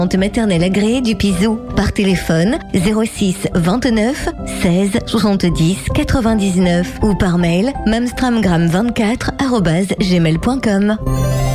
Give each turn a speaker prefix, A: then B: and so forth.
A: Compte maternelle agréée du Pizou. Par téléphone 06 29 16 70 99 ou par mail mamstramgram24@gmail.com.